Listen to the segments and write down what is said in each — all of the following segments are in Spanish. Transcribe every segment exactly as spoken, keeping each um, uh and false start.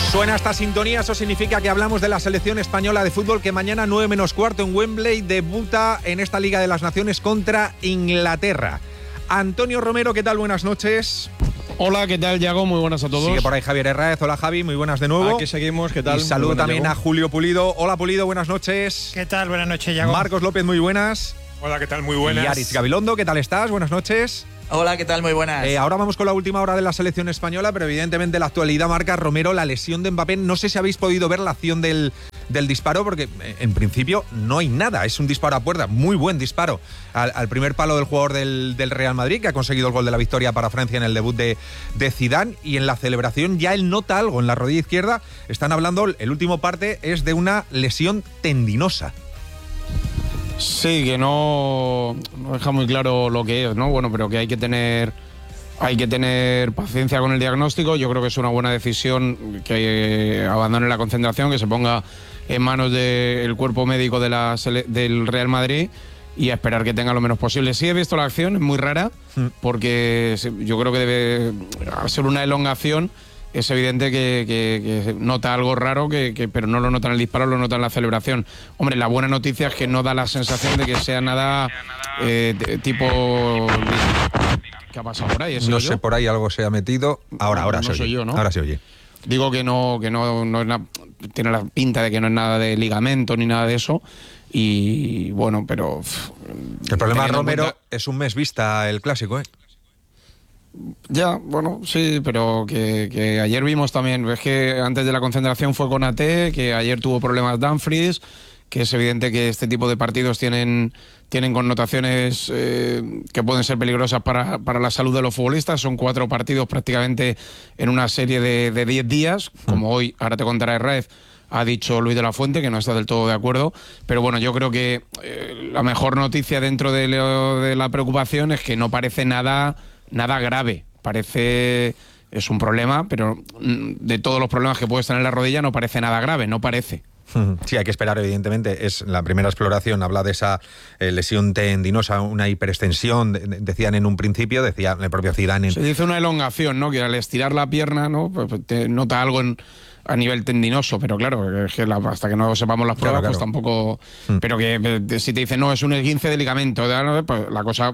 Suena esta sintonía, eso significa que hablamos de la selección española de fútbol que mañana nueve menos cuarto en Wembley debuta en esta Liga de las Naciones contra Inglaterra. Antonio Romero, ¿qué tal? Buenas noches. Hola, ¿qué tal, Yago? Muy buenas a todos. Sigue por ahí Javier Herráez. Hola, Javi, muy buenas de nuevo. Aquí seguimos, ¿qué tal? Y saludo también Yago. A Julio Pulido. Hola, Pulido, buenas noches. ¿Qué tal? Buenas noches, Yago. Marcos López, muy buenas. Hola, ¿qué tal? Muy buenas. Y Aritz Gabilondo, ¿qué tal estás? Buenas noches. Hola, ¿qué tal? Muy buenas. Eh, ahora vamos con la última hora de la selección española, pero evidentemente la actualidad marca, Romero, la lesión de Mbappé. No sé si habéis podido ver la acción del, del disparo, porque en principio no hay nada. Es un disparo a puerta, muy buen disparo al, al primer palo del jugador del, del Real Madrid, que ha conseguido el gol de la victoria para Francia en el debut de, de Zidane. Y en la celebración ya él nota algo en la rodilla izquierda. Están hablando, el último parte es de una lesión tendinosa. Sí, que no, no deja muy claro lo que es, ¿no? Bueno, pero que hay que tener hay que tener paciencia con el diagnóstico. Yo creo que es una buena decisión que abandone la concentración, que se ponga en manos del cuerpo médico de la, del Real Madrid y a esperar que tenga lo menos posible. Sí he visto la acción, es muy rara, porque yo creo que debe ser una elongación. Es evidente que, que, que nota algo raro, que, que, pero no lo nota en el disparo, lo nota en la celebración. Hombre, la buena noticia es que no da la sensación de que sea nada eh, de, tipo... ¿Qué ha pasado por ahí? No sé, por ahí algo se ha metido. Ahora, ahora no se oye. Soy yo, ¿no? Ahora se oye. Digo que no, que no, no es nada, tiene la pinta de que no es nada de ligamento ni nada de eso. Y bueno, pero... El problema, Romero, cuenta... es un mes vista el clásico, ¿eh? Ya, bueno, sí, pero que, que ayer vimos también, ves que antes de la concentración fue con A T, que ayer tuvo problemas Dumfries, que es evidente que este tipo de partidos tienen, tienen connotaciones eh, que pueden ser peligrosas para, para la salud de los futbolistas. Son cuatro partidos prácticamente en una serie de, de diez días, como hoy, ahora te contará Herráez, ha dicho Luis de la Fuente, que no está del todo de acuerdo. Pero bueno, yo creo que eh, la mejor noticia dentro de, lo, de la preocupación es que no parece nada... Nada grave, parece, es un problema, pero de todos los problemas que puedes tener en la rodilla no parece nada grave, no parece. Sí, hay que esperar, evidentemente. Es la primera exploración, habla de esa eh, lesión tendinosa, una hiperextensión, de, de, decían en un principio, decía el propio Zidane. En... Se dice una elongación, ¿no? Que al estirar la pierna, ¿no? Pues te nota algo en, a nivel tendinoso, pero claro, es que la, hasta que no sepamos las pruebas, claro, claro. Pues tampoco... Mm. Pero que eh, si te dicen, no, es un esguince de ligamento, pues la cosa...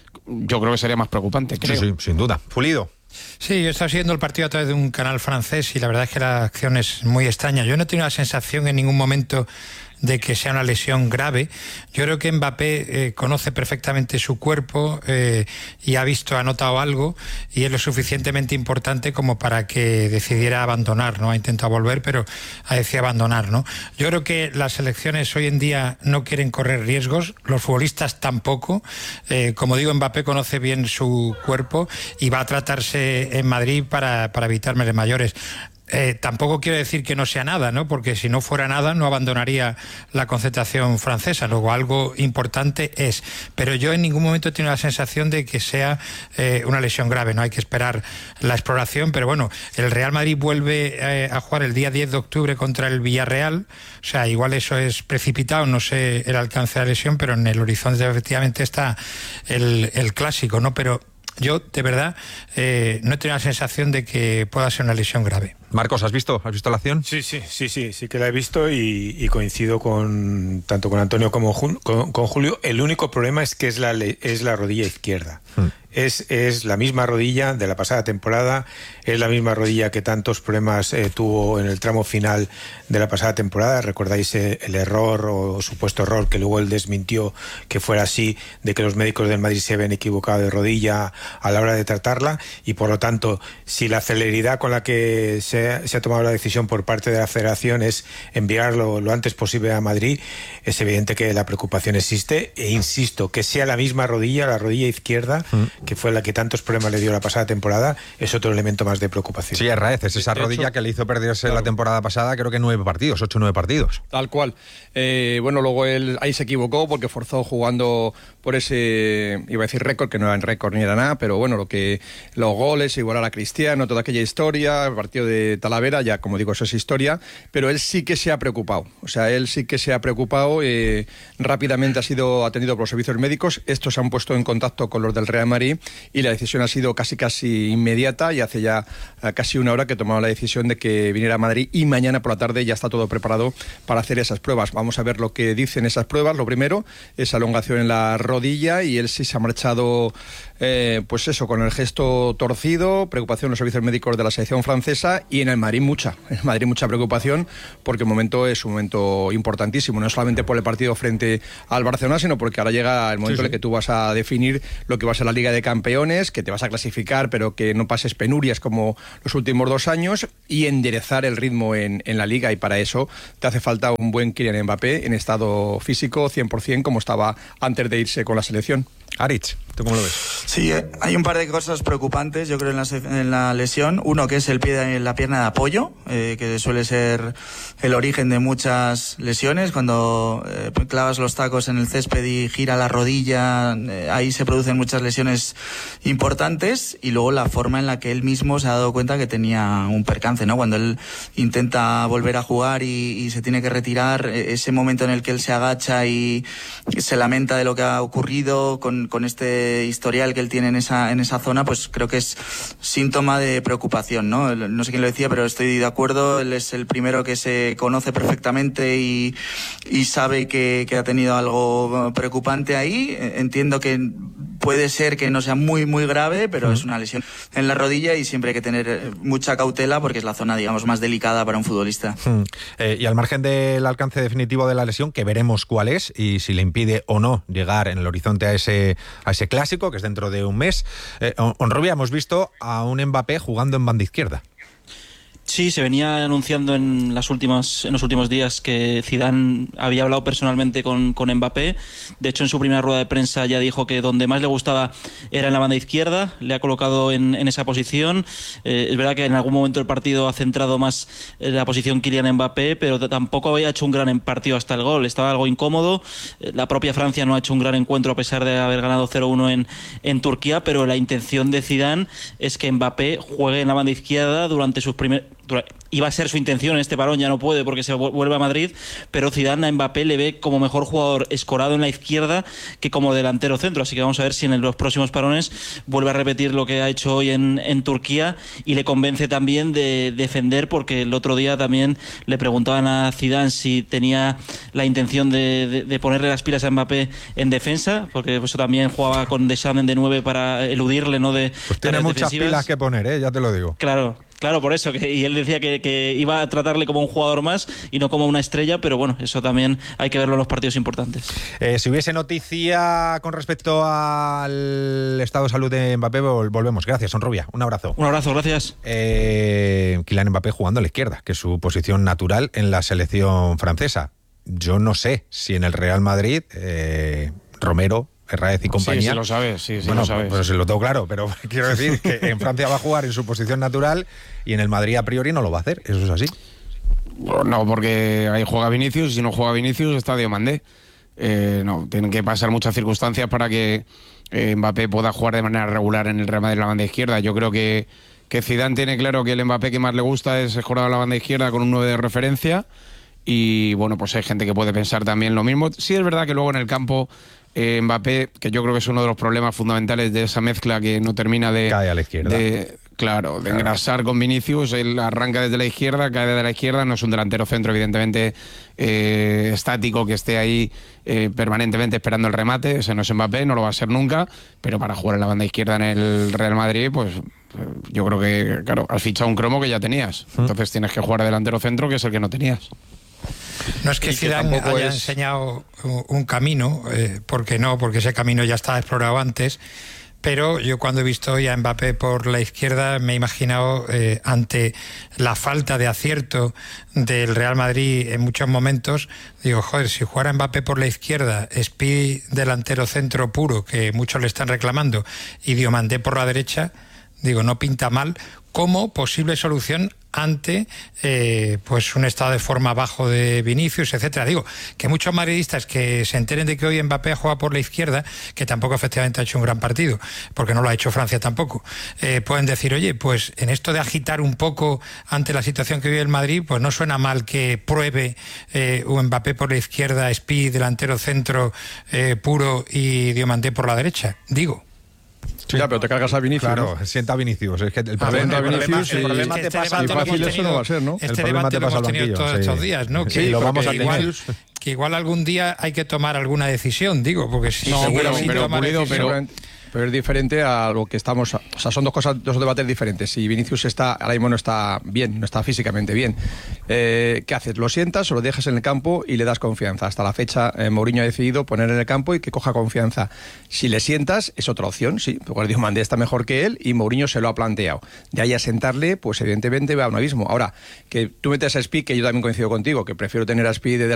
Yo creo que sería más preocupante, creo. Sí, sí, sin duda. Pulido. Sí, yo he estado siguiendo el partido a través de un canal francés y la verdad es que la acción es muy extraña. Yo no he tenido la sensación en ningún momento de que sea una lesión grave. Yo creo que Mbappé eh, conoce perfectamente su cuerpo eh, y ha visto, ha notado algo y es lo suficientemente importante como para que decidiera abandonar, ¿no? Ha intentado volver, pero ha decidido abandonar, ¿no? Yo creo que las selecciones hoy en día no quieren correr riesgos, los futbolistas tampoco. Eh, como digo, Mbappé conoce bien su cuerpo y va a tratarse en Madrid para, para evitar males mayores. Eh, tampoco quiero decir que no sea nada, ¿no? Porque si no fuera nada no abandonaría la concentración francesa. Luego algo importante es, pero yo en ningún momento he tenido la sensación de que sea eh, una lesión grave. No hay que esperar la exploración, pero bueno, el Real Madrid vuelve eh, a jugar el día diez de octubre contra el Villarreal. O sea, igual eso es precipitado, no sé el alcance de la lesión, pero en el horizonte efectivamente está el, el clásico, ¿no? Pero yo, de verdad, eh, no he tenido la sensación de que pueda ser una lesión grave. Marcos, ¿has visto? ¿Has visto la acción? Sí, sí, sí, sí, sí que la he visto y, y coincido con tanto con Antonio como con, con Julio. El único problema es que es la, es la rodilla izquierda. Hmm. Es, es la misma rodilla de la pasada temporada, es la misma rodilla que tantos problemas eh, tuvo en el tramo final de la pasada temporada. Recordáis eh, el error o supuesto error que luego él desmintió que fuera así, de que los médicos del Madrid se habían equivocado de rodilla a la hora de tratarla, y por lo tanto, si la celeridad con la que se, se ha tomado la decisión por parte de la Federación es enviarlo lo antes posible a Madrid, es evidente que la preocupación existe, e insisto, que sea la misma rodilla, la rodilla izquierda, mm. que fue la que tantos problemas le dio la pasada temporada, es otro elemento más de preocupación. Sí, Herráez, es esa de rodilla hecho, que le hizo perderse claro. la temporada pasada, creo que nueve partidos, ocho o nueve partidos. Tal cual. Eh, bueno, luego él ahí se equivocó porque forzó jugando por ese, iba a decir récord, que no era en récord ni era nada, pero bueno, lo que los goles, igualar a Cristiano, toda aquella historia, el partido de, de Talavera, ya como digo, eso es historia, pero él sí que se ha preocupado, o sea, él sí que se ha preocupado, eh, rápidamente ha sido atendido por los servicios médicos, estos se han puesto en contacto con los del Real Madrid y la decisión ha sido casi casi inmediata y hace ya eh, casi una hora que tomaron la decisión de que viniera a Madrid y mañana por la tarde ya está todo preparado para hacer esas pruebas. Vamos a ver lo que dicen esas pruebas. Lo primero, esa elongación en la rodilla y él sí se ha marchado, eh, pues eso, con el gesto torcido, preocupación en los servicios médicos de la selección francesa y en el Madrid mucha, en el Madrid mucha preocupación porque el momento es un momento importantísimo, no solamente por el partido frente al Barcelona, sino porque ahora llega el momento sí, sí. en el que tú vas a definir lo que va a ser la Liga de Campeones, que te vas a clasificar, pero que no pases penurias como los últimos dos años y enderezar el ritmo en, en la Liga, y para eso te hace falta un buen Kylian Mbappé en estado físico cien por ciento como estaba antes de irse con la selección. Aritz, ¿tú cómo lo ves? Sí, hay un par de cosas preocupantes, yo creo, en la, en la lesión. Uno, que es el pie de la pierna de apoyo, eh, que suele ser el origen de muchas lesiones. Cuando eh, clavas los tacos en el césped y gira la rodilla, eh, ahí se producen muchas lesiones importantes. Y luego la forma en la que él mismo se ha dado cuenta que tenía un percance, ¿no? Cuando él intenta volver a jugar y, y se tiene que retirar, ese momento en el que él se agacha y, y se lamenta de lo que ha ocurrido con con este historial que él tiene en esa en esa zona, pues creo que es síntoma de preocupación, ¿no? No sé quién lo decía, pero estoy de acuerdo. Él es el primero que se conoce perfectamente y, y sabe que, que ha tenido algo preocupante ahí. Entiendo que puede ser que no sea muy, muy grave, pero mm. es una lesión en la rodilla y siempre hay que tener mucha cautela porque es la zona, digamos, más delicada para un futbolista. Mm. Eh, y al margen del alcance definitivo de la lesión, que veremos cuál es y si le impide o no llegar en el horizonte a ese a ese clásico, que es dentro de un mes. Eh, Honrubia, hemos visto a un Mbappé jugando en banda izquierda. Sí, se venía anunciando en las últimas en los últimos días que Zidane había hablado personalmente con, con Mbappé. De hecho, en su primera rueda de prensa ya dijo que donde más le gustaba era en la banda izquierda. Le ha colocado en, en esa posición. Eh, es verdad que en algún momento el partido ha centrado más en la posición Kylian Mbappé, pero tampoco había hecho un gran partido hasta el gol. Estaba algo incómodo. La propia Francia no ha hecho un gran encuentro a pesar de haber ganado cero uno en, en Turquía, pero la intención de Zidane es que Mbappé juegue en la banda izquierda durante sus primeros... Iba a ser su intención en este parón, ya no puede porque se vuelve a Madrid, pero Zidane a Mbappé le ve como mejor jugador escorado en la izquierda que como delantero centro, así que vamos a ver si en los próximos parones vuelve a repetir lo que ha hecho hoy en, en Turquía y le convence también de defender, porque el otro día también le preguntaban a Zidane si tenía la intención de, de, de ponerle las pilas a Mbappé en defensa, porque eso también jugaba con Deschamps de nueve para eludirle, ¿no? De pues tiene muchas defensivas. Pilas que poner, ¿eh? Ya te lo digo. Claro. Claro, por eso, que, y él decía que, que iba a tratarle como un jugador más y no como una estrella, pero bueno, eso también hay que verlo en los partidos importantes. Eh, si hubiese noticia con respecto al estado de salud de Mbappé, volvemos. Gracias, Honrubia. Un abrazo. Un abrazo, gracias. Eh, Kylian Mbappé jugando a la izquierda, que es su posición natural en la selección francesa. Yo no sé si en el Real Madrid, eh, Romero, Herráez y compañía. Sí, sí lo sabes, sí, sí bueno, lo sabes. Pues se lo tengo claro, pero quiero decir que en Francia va a jugar en su posición natural y en el Madrid a priori no lo va a hacer, ¿eso es así? No, porque ahí juega Vinicius y si no juega Vinicius está Diomandé. Eh, no, tienen que pasar muchas circunstancias para que eh, Mbappé pueda jugar de manera regular en el Real Madrid en la banda izquierda. Yo creo que, que Zidane tiene claro que el Mbappé que más le gusta es jugar a la banda izquierda con un nueve de referencia y bueno, pues hay gente que puede pensar también lo mismo. Sí es verdad que luego en el campo Eh, Mbappé, que yo creo que es uno de los problemas fundamentales de esa mezcla que no termina de... Cae a la izquierda. De, claro, de engrasar con Vinicius, él arranca desde la izquierda, cae desde la izquierda, no es un delantero centro evidentemente eh, estático que esté ahí eh, permanentemente esperando el remate, ese no es Mbappé, no lo va a ser nunca, pero para jugar en la banda izquierda en el Real Madrid, pues yo creo que, claro, has fichado un cromo que ya tenías, ¿Mm? Entonces tienes que jugar delantero centro, que es el que no tenías. No es que Zidane haya es... enseñado un camino, eh, porque no, porque ese camino ya estaba explorado antes, pero yo cuando he visto hoy a Mbappé por la izquierda me he imaginado eh, ante la falta de acierto del Real Madrid en muchos momentos, digo, joder, si jugara Mbappé por la izquierda, Espí delantero centro puro, que muchos le están reclamando, y Diomandé por la derecha, digo, no pinta mal como posible solución ante eh, pues un estado de forma bajo de Vinicius, etcétera. Digo, que muchos madridistas que se enteren de que hoy Mbappé juega por la izquierda, que tampoco efectivamente ha hecho un gran partido, porque no lo ha hecho Francia tampoco, eh, pueden decir, oye, pues en esto de agitar un poco ante la situación que vive el Madrid, pues no suena mal que pruebe eh, un Mbappé por la izquierda, Speed, delantero centro eh, puro y Diomandé por la derecha, digo. Sí, ya, pero te cargas a Vinicius. Claro, ¿no? sienta a Vinicius. Es que el Ah, problema, bueno, el problema, Vinicius, el sí. problema Es que te este pasa debate al lo hemos fácil eso tenido- no va a ser, ¿no? Este El problema debate te lo pasa hemos al tenido banquillo, todos sí. estos días, ¿no? Sí, lo vamos a que tener. igual, que igual algún día hay que tomar alguna decisión, digo, porque si No, sigue pero- sin pero, tomar Pulido, decisión- pero- Pero es diferente a lo que estamos... O sea, son dos cosas, dos debates diferentes. Si Vinicius está, ahora mismo no está bien, no está físicamente bien, eh, ¿qué haces? ¿Lo sientas o lo dejas en el campo y le das confianza? Hasta la fecha, eh, Mourinho ha decidido poner en el campo y que coja confianza. Si le sientas, es otra opción, sí. Porque Diomandé está mejor que él y Mourinho se lo ha planteado. De ahí a sentarle, pues evidentemente va a un abismo. Ahora, que tú metes a Speed, que yo también coincido contigo, que prefiero tener a Speed de